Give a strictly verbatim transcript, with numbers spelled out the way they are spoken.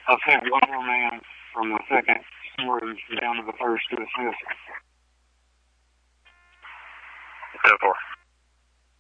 I'll send one more man from the second room down to the first to assist. ten four.